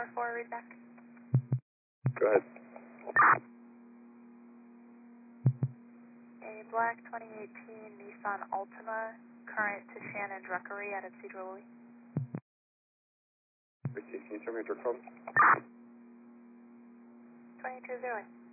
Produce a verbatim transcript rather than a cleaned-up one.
four four, read back. Go ahead. A black twenty eighteen Nissan Altima, current to Shannon Druckery out of Cedar Woolley. Can you tell me your code? twenty-two zero.